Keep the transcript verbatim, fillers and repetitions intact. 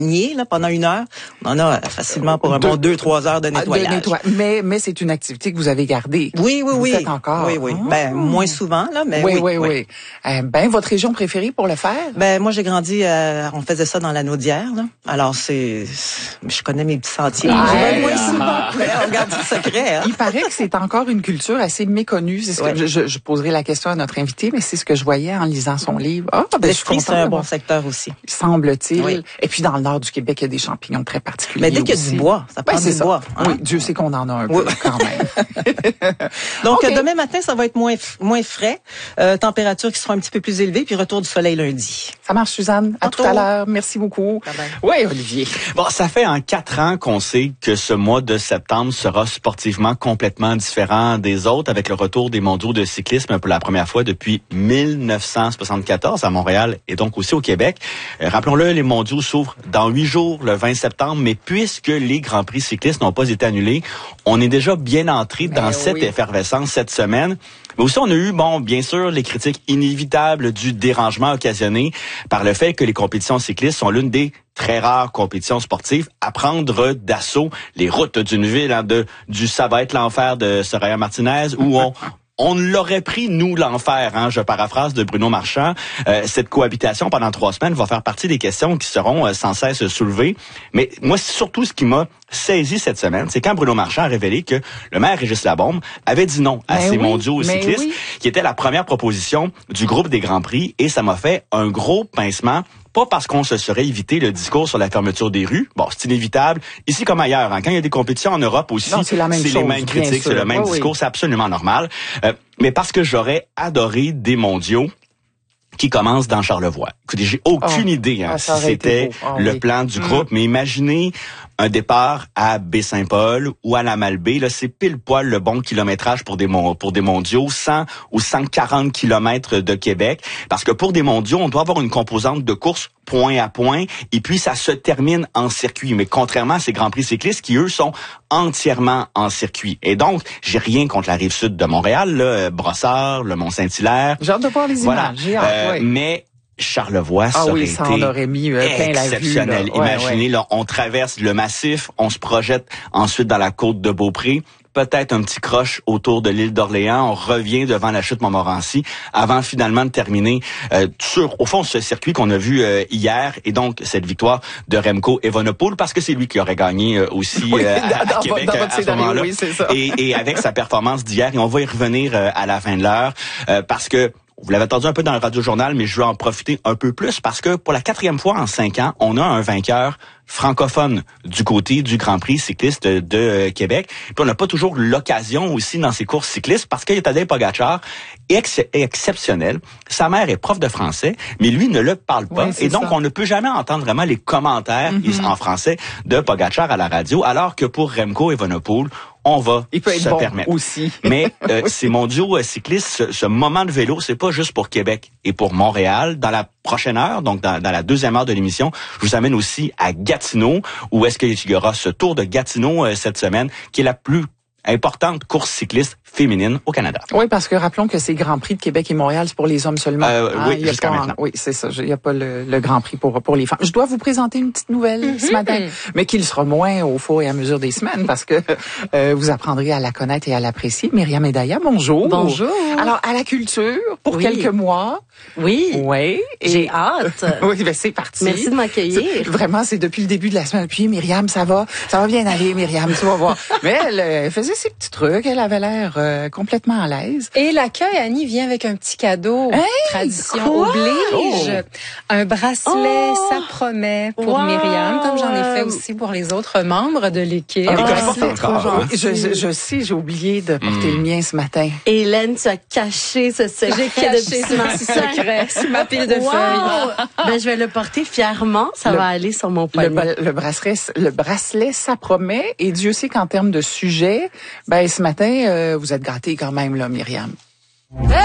Là, pendant une heure, on en a facilement pour un bon deux, trois heures de nettoyage. De nettoie... Mais, mais c'est une activité que vous avez gardée. Oui, oui, vous oui. Faites encore. Oui, oui. Ah. Ben, moins souvent, là, mais oui. Oui, oui, oui, oui. Euh, ben, votre région préférée pour le faire? Ben, moi, j'ai grandi, euh, on faisait ça dans la Naudière, là. Alors, c'est, je connais mes petits sentiers. Ah, je vais hey, moins ah. souvent, mais on garde le secret, hein. Il paraît que c'est encore une culture assez méconnue. C'est ce ouais. que je, je, je poserai la question à notre invité, mais c'est ce que je voyais en lisant son livre. Ah, ben, L'Estrie, c'est un bon secteur aussi. Semble-t-il. Oui. Et puis, dans le nord du Québec, il y a des champignons très particuliers. Mais dès qu'il y a aussi. du bois, ça prend ben, c'est du ça. bois. Hein? Oui, Dieu sait qu'on en a un oui. peu quand même. Donc, okay. demain matin, ça va être moins moins frais. Euh, température qui sera un petit peu plus élevée, puis retour du soleil lundi. Ça marche, Suzanne. À tout à l'heure. Merci beaucoup. Oui, Olivier. Bon, ça fait en quatre ans qu'on sait que ce mois de septembre sera sportivement complètement différent des autres, avec le retour des mondiaux de cyclisme pour la première fois depuis mille neuf cent soixante-quatorze à Montréal et donc aussi au Québec. Euh, rappelons-le, les mondiaux s'ouvrent dans huit jours, le vingt septembre, mais puisque les Grands Prix cyclistes n'ont pas été annulés, on est déjà bien entré dans ben cette oui. effervescence cette semaine. Mais aussi, on a eu, bon, bien sûr, les critiques inévitables du dérangement occasionné par le fait que les compétitions cyclistes sont l'une des très rares compétitions sportives à prendre d'assaut les routes d'une ville, hein, de, du ça va être l'enfer de Soraya Martinez, où on... On l'aurait pris, nous, l'enfer, hein, je paraphrase de Bruno Marchand. Euh, cette cohabitation pendant trois semaines va faire partie des questions qui seront euh, sans cesse soulevées. Mais moi, surtout, ce qui m'a saisi cette semaine, c'est quand Bruno Marchand a révélé que le maire Régis Labombe avait dit non à mais ces oui, mondiaux cyclistes, oui. qui était la première proposition du groupe des Grands Prix, et ça m'a fait un gros pincement. Pas parce qu'on se serait évité le discours sur la fermeture des rues. Bon, c'est inévitable. Ici comme ailleurs, hein, quand il y a des compétitions en Europe aussi, non, c'est la même c'est chose, les mêmes critiques, c'est le même oh, discours, oui. c'est absolument normal. Euh, mais parce que j'aurais adoré des mondiaux qui commencent dans Charlevoix. Écoutez, j'ai aucune oh. idée hein, ah, si c'était oh, le oui. plan du mmh. groupe, mais imaginez un départ à Baie-Saint-Paul ou à la Malbaie, là, c'est pile poil le bon kilométrage pour des pour des mondiaux, cent ou cent quarante kilomètres de Québec, parce que pour des mondiaux, on doit avoir une composante de course point à point, et puis ça se termine en circuit. Mais contrairement à ces Grands Prix cyclistes qui, eux, sont entièrement en circuit. Et donc, j'ai rien contre la rive sud de Montréal, là, Brossard, le Mont-Saint-Hilaire. J'ai hâte de voir les voilà. images. J'ai hâte, euh, oui. Mais Charlevoix, ah ça oui, aurait ça été en aurait mis, euh, exceptionnel. La vue, là. Ouais, Imaginez, ouais. là, on traverse le massif, on se projette ensuite dans la côte de Beaupré, peut-être un petit croche autour de l'île d'Orléans, on revient devant la chute Montmorency avant finalement de terminer euh, sur, au fond, ce circuit qu'on a vu euh, hier, et donc cette victoire de Remco Evenepoel, parce que c'est lui qui aurait gagné euh, aussi oui, euh, à, dans, à Québec dans à, votre à ce moment-là. oui, c'est ça. Et, et avec sa performance d'hier, et on va y revenir euh, à la fin de l'heure, euh, parce que vous l'avez entendu un peu dans le Radio-Journal, mais je veux en profiter un peu plus parce que pour la quatrième fois en cinq ans, on a un vainqueur francophone du côté du Grand Prix cycliste de Québec. Puis on n'a pas toujours l'occasion aussi dans ces courses cyclistes parce que Tadej Pogačar est ex- exceptionnel. Sa mère est prof de français, mais lui ne le parle pas. Oui, et donc, ça. on ne peut jamais entendre vraiment les commentaires mm-hmm. en français de Pogačar à la radio, alors que pour Remco Evenepoel, on va Il peut être se bon permettre. aussi. Mais euh, ces mondiaux euh, cyclistes, ce, ce moment de vélo, c'est pas juste pour Québec et pour Montréal. Dans la prochaine heure, donc dans, dans la deuxième heure de l'émission, je vous amène aussi à Gatineau, où est-ce qu'il y aura ce Tour de Gatineau euh, cette semaine, qui est la plus importante course cycliste féminine au Canada. Oui, parce que rappelons que c'est Grand Prix de Québec et Montréal, c'est pour les hommes seulement. Euh, ah, oui, jusqu'à pas, maintenant. Oui, c'est ça. Il n'y a pas le, le Grand Prix pour pour les femmes. Je dois vous présenter une petite nouvelle mm-hmm. ce matin, mais qui le sera moins au fur et à mesure des semaines, parce que euh, vous apprendrez à la connaître et à l'apprécier. Myriam Edaya, bonjour. Bonjour. Alors, à la culture, pour oui. quelques mois. Oui. Oui. Et... J'ai hâte. oui, ben c'est parti. Merci de m'accueillir. C'est, vraiment, c'est depuis le début de la semaine. Puis Myriam, ça va, ça va bien aller, Myriam, tu vas voir. Mais elle, elle faisait ses petits trucs, elle avait l'air euh, complètement à l'aise. Et l'accueil, Annie, vient avec un petit cadeau. Hey, Tradition quoi? oblige. Oh. Un bracelet, oh. ça promet pour wow. Myriam, comme j'en ai fait aussi pour les autres membres de l'équipe. Ah, oh, c'est trop gentil. Je, je, je sais, j'ai oublié de porter mm. le mien ce matin. Hélène, tu as caché ce secret de ma secret, c'est ma pile de wow. feuilles. Ben, je vais le porter fièrement. Ça le, va aller sur mon poignet. Le, le bracelet, le bracelet, ça promet. Et Dieu sait qu'en termes de sujet, ben, ce matin, euh, vous êtes gâtés quand même, là, Myriam.